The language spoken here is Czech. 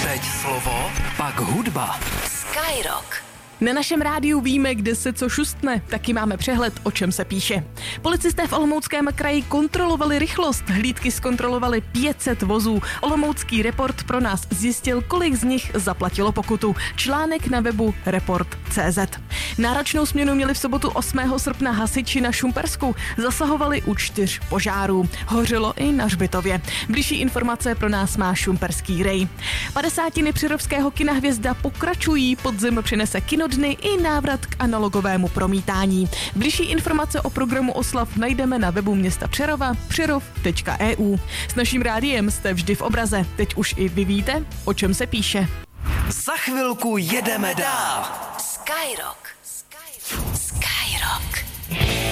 Teď slovo, pak hudba. Skyrock. Na našem rádiu víme, kde se co šustne, taky máme přehled, o čem se píše. Policisté v Olomouckém kraji kontrolovali rychlost, hlídky zkontrolovali 500 vozů. Olomoucký Report pro nás zjistil, kolik z nich zaplatilo pokutu. Článek na webu report.cz. Náročnou směnu měli v sobotu 8. srpna hasiči na Šumpersku. Zasahovali u 4 požárů. Hořelo i na hřbitově. Bližší informace pro nás má Šumperský rej. 50. Přerovského kina Hvězda pokračují, podzim přinese kinodny i návrat k analogovému promítání. Bližší informace o programu oslav najdeme na webu města Přerova přerov.eu. S naším rádiem jste vždy v obraze. Teď už i vy víte, o čem se píše. Za chvilku jedeme dál. Skyrock. Skyrock.